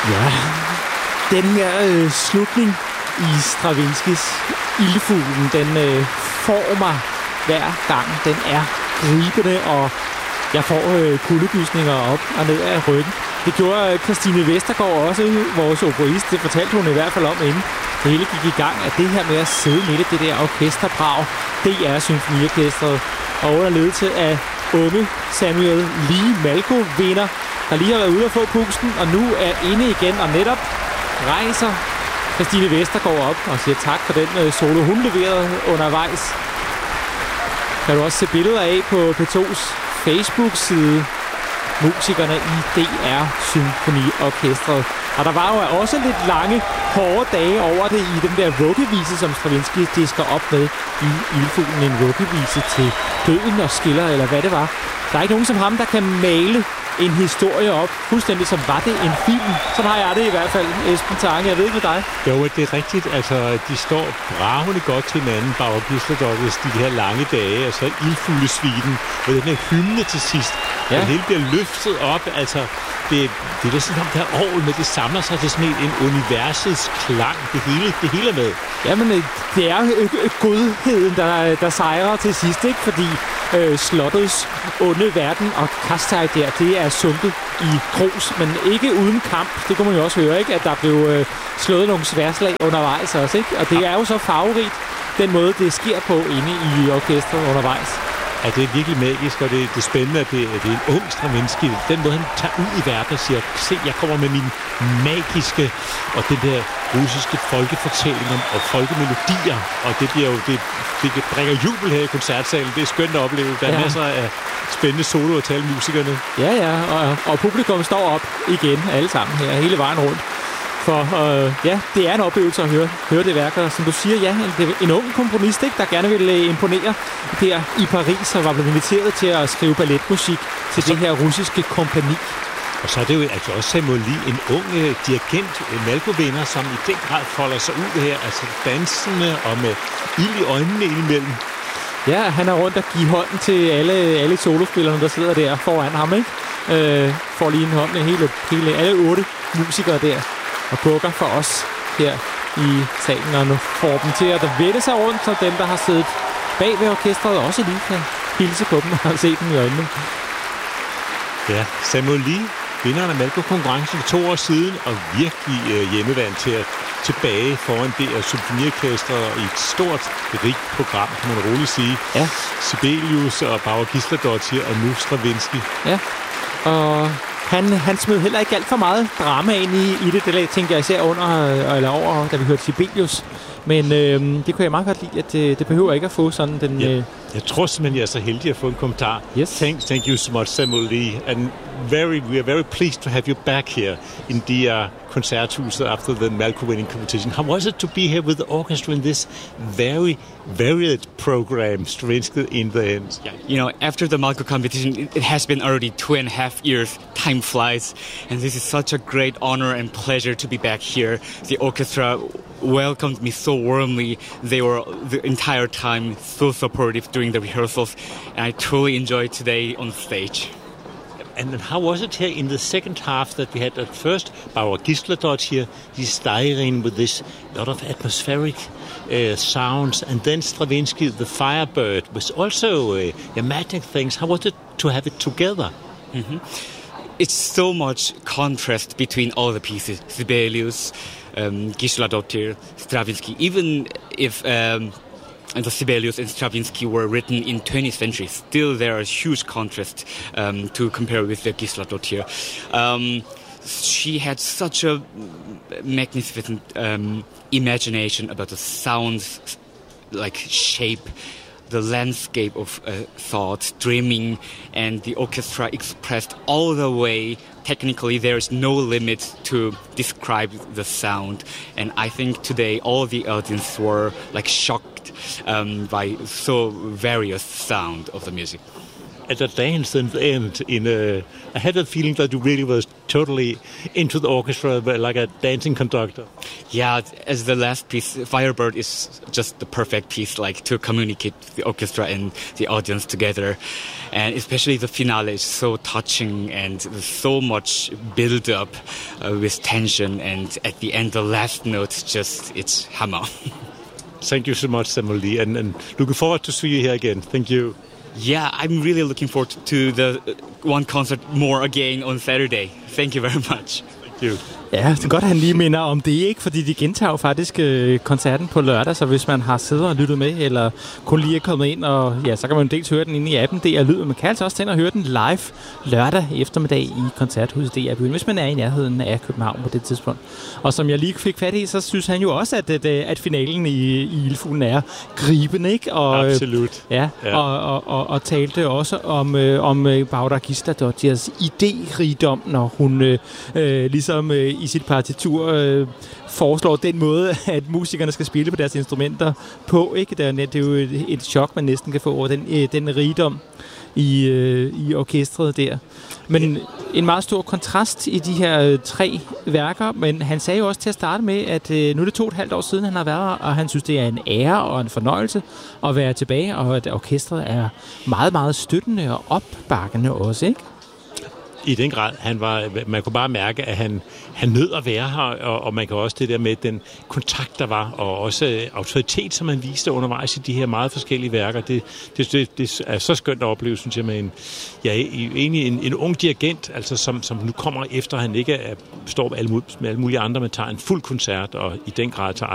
Ja, den her slutning i Stravinskys Ildfuglen, den får mig hver gang. Den er gribende, og jeg får kuldegysninger op og ned af ryggen. Det gjorde Christine Vestergaard også, vores oboist. Det fortalte hun i hvert fald om, inden det hele gik i gang, at det her med at sidde midt i det der orkesterbrag, det er symfoniorkestret. Og under ledelse af unge Samuel Lee Malko-vinder, der lige har været ude at få pulsen, og nu er inde igen, og netop rejser Christine Vestergaard op og siger tak for den solo, hun leverede undervejs. Kan du også se billeder af på P2's Facebook-side. Musikerne i DR Symfoniorkestret. Og der var jo også lidt lange, hårde dage over det i den der vuggevise, som Stravinsky disker op med i Ildfuglen. En vuggevise til døden og skiller, eller hvad det var. Der er ikke nogen som ham, der kan male en historie op, fuldstændig som var det en film. Sådan har jeg det i hvert fald, Esben Tange. Jeg ved ikke med dig. Jo, det er rigtigt. Altså, de står bravende godt til hinanden, Bauer Gisler-Dotters, de her lange dage, og så Ildfuglesviten, og den her hymne til sidst. Ja. Det hele bliver løftet op, altså, det er lidt sådan, der orgel med, det samler sig til sådan en universets klang. Det hele er med. Jamen, det er godheden, der sejrer til sidst, ikke? Fordi slottets onde verden og Kastai der, det er sunket i grus, men ikke uden kamp. Det kunne man jo også høre, ikke? At der blev slået nogle sværslag undervejs også, ikke? Og det er jo så farverigt, den måde, det sker på inde i orkestret undervejs. Ja, det er virkelig magisk, og det er spændende, at det er en ung Stravinsky. Den måde, han tager ud i verden og siger, se, jeg kommer med mine magiske og den der russiske folkefortællinger og folkemelodier. Og det bliver jo, det bringer jubel her i koncertsalen. Det er skønt at opleve. Der er masser af spændende soloer til alle musikerne. Ja, og publikum står op igen, alle sammen her, hele vejen rundt. For det er en oplevelse at høre det værk, og som du siger, ja, en ung komponist, ikke, der gerne ville imponere der i Paris, og var blevet inviteret til at skrive balletmusik til det her russiske kompagni. Og så er det jo altså også Samuel Lee, en ung dirigent, Malko-vinder, som i den grad folder sig ud her, altså dansende og med ild i øjnene indimellem. Ja, han er rundt og giver hånden til alle solospillerne, der sidder der foran ham, ikke? Får lige en hånd med hele alle 8 musikere der. Og bukker for os her i salen, og nu får dem til at vende sig rundt, så dem, der har siddet bag ved orkestret, også lige kan hilse på dem og se dem i øjnene. Ja, Samuel Lee, vinderen af Malko-konkurrencen for 2 år siden, og virkelig hjemmevant til at tilbage foran det af symfoniorkestret i et stort, rigt program, kan man roligt sige. Ja. Sibelius og Bauer Gisler-Dottir og nu Stravinsky. Ja, og han smed heller ikke alt for meget drama ind i det. Det tænker jeg især over, da vi hørte Sibelius. Men det kunne jeg meget godt lide, at det behøver ikke at få sådan den... Jeg tror simpelthen, jeg er så heldig at få en kommentar. Yes. Thank you so much, Samuel Lee. And we are very pleased to have you back here in the Koncerthuset after the Malko-winning competition. How was it to be here with the orchestra in this very varied program, Stravinsky in the end? Yeah, you know, after the Malko competition, it has been already 2.5 years. Time flies. And this is such a great honor and pleasure to be back here. The orchestra welcomed me so warmly. They were the entire time so supportive during the rehearsals, and I truly enjoyed today on stage. And then how was it here in the second half that we had at first Bauer Gisler-Dottir, he's styling with this lot of atmospheric sounds, and then Stravinsky, the Firebird, was also magic things. How was it to have it together? Mm-hmm. It's so much contrast between all the pieces. Sibelius, Gisler-Dottir, Stravinsky. Even if the Sibelius and Stravinsky were written in 20th century, still there is huge contrast to compare with the Gisler-Dottir. She had such a magnificent imagination about the sounds, like shape, the landscape of thoughts, dreaming, and the orchestra expressed all the way. Technically, there is no limit to describe the sound, and I think today all the audience were like shocked by so various sound of the music. at the dance end. I had a feeling that you really was totally into the orchestra, like a dancing conductor. Yeah, as the last piece, Firebird is just the perfect piece, like to communicate the orchestra and the audience together. And especially the finale is so touching and there's so much build up with tension. And at the end, the last note, it's hammer. Thank you so much, Samuel Lee, and looking forward to see you here again. Thank you. Yeah, I'm really looking forward to the one concert more again on Saturday. Thank you very much. Thank you. Ja, det er godt, at han lige minder om det, ikke? Fordi de gentager jo faktisk koncerten på lørdag, så hvis man har siddet og lyttet med, eller kun lige er kommet ind, og ja, så kan man jo dels høre den inde i appen, DR Lyd, man kan altså også tænde og høre den live lørdag eftermiddag i Koncerthuset DR Byen, hvis man er i nærheden af København på det tidspunkt. Og som jeg lige fik fat i, så synes han jo også, at finalen i Ildfuglen er gribende, ikke? Og, absolut. Ja. Og talte også om Bára Gísladóttirs idérigdom, når hun ligesom i sit partitur foreslår den måde, at musikerne skal spille på deres instrumenter på, ikke? Det er jo et chok, man næsten kan få over den rigdom i orkestret der. Men en meget stor kontrast i de her 3 værker, men han sagde jo også til at starte med, at nu er det 2,5 år siden, han har været her, og han synes, det er en ære og en fornøjelse at være tilbage, og at orkestret er meget, meget støttende og opbakkende også, ikke? I den grad, man kunne bare mærke, at han nød at være her, og man kan også det der med den kontakt, der var, og også autoritet, som han viste undervejs i de her meget forskellige værker. Det er så skønt at opleve, synes jeg, med en ung dirigent, altså som nu kommer efter, han ikke står med alle mulige andre, men tager en fuld koncert, og i den grad tager